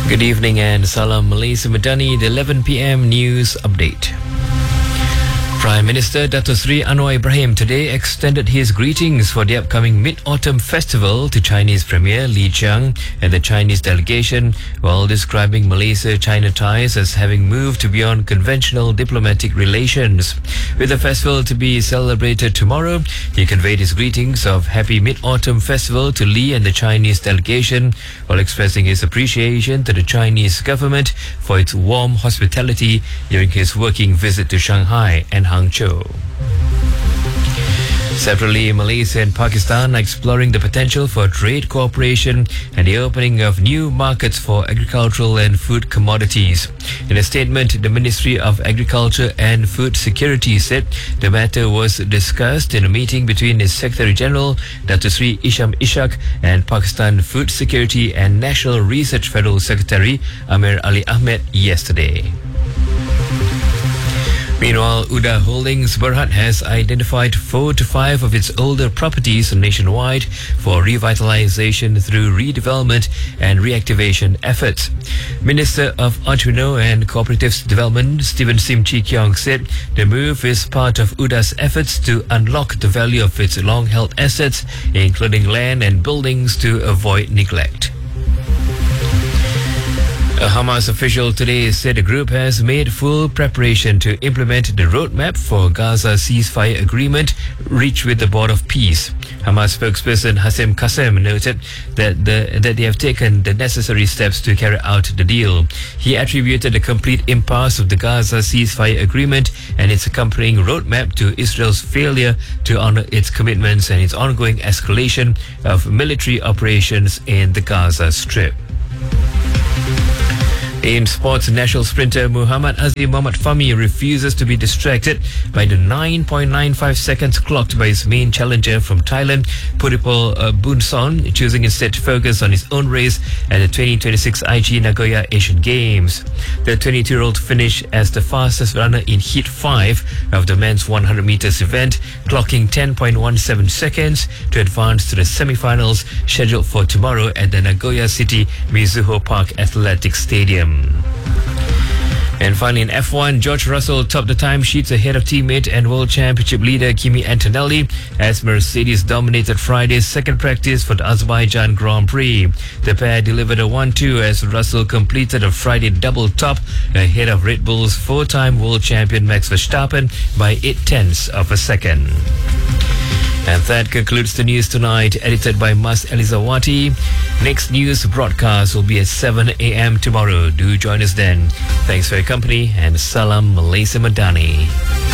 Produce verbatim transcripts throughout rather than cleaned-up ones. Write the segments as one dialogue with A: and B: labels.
A: Good evening and Salam Malaysia Madani, the eleven p m news update. Prime Minister Dato Sri Anwar Ibrahim today extended his greetings for the upcoming Mid-Autumn Festival to Chinese Premier Li Qiang and the Chinese delegation, while describing Malaysia-China ties as having moved beyond conventional diplomatic relations. With the festival to be celebrated tomorrow, he conveyed his greetings of Happy Mid-Autumn Festival to Li and the Chinese delegation, while expressing his appreciation to the Chinese government for its warm hospitality during his working visit to Shanghai and Hangzhou. Separately, Malaysia and Pakistan are exploring the potential for trade cooperation and the opening of new markets for agricultural and food commodities. In a statement, the Ministry of Agriculture and Food Security said the matter was discussed in a meeting between its Secretary General, Dato Sri Isham Ishak, and Pakistan Food Security and National Research Federal Secretary Amir Ali Ahmed yesterday. Meanwhile, Uda Holdings Berhad has identified four to five of its older properties nationwide for revitalization through redevelopment and reactivation efforts. Minister of Entrepreneur and Cooperatives Development, Stephen Sim Chi Keong, said the move is part of Uda's efforts to unlock the value of its long-held assets, including land and buildings, to avoid neglect. A Hamas official today said the group has made full preparation to implement the roadmap for Gaza ceasefire agreement reached with the Board of Peace. Hamas spokesperson Hasem Qasem noted that the that they have taken the necessary steps to carry out the deal. He attributed the complete impasse of the Gaza ceasefire agreement and its accompanying roadmap to Israel's failure to honor its commitments and its ongoing escalation of military operations in the Gaza Strip. In sports, national sprinter Muhammad Azim Muhammad Fahmi refuses to be distracted by the nine point nine five seconds clocked by his main challenger from Thailand, Pudipol uh, Bunson, choosing instead to focus on his own race at the twenty twenty-six I G Nagoya Asian Games. The twenty-two-year-old finished as the fastest runner in Heat five of the men's one hundred meters event, clocking ten point one seven seconds to advance to the semi-finals scheduled for tomorrow at the Nagoya City Mizuho Park Athletic Stadium. And finally, in F one, George Russell topped the timesheets ahead of teammate and World Championship leader Kimi Antonelli as Mercedes dominated Friday's second practice for the Azerbaijan Grand Prix. The pair delivered a one two as Russell completed a Friday double top ahead of Red Bull's four-time world champion Max Verstappen by eight tenths of a second. And that concludes the news tonight, edited by Mas Elizawati. Next news broadcast will be at seven a m tomorrow. Do join us then. Thanks for your company and Salam Malaysia Madani.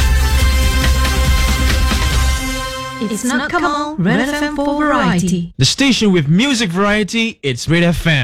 B: It's not Kamal, Red F M for variety.
C: The station with music variety, it's Red F M.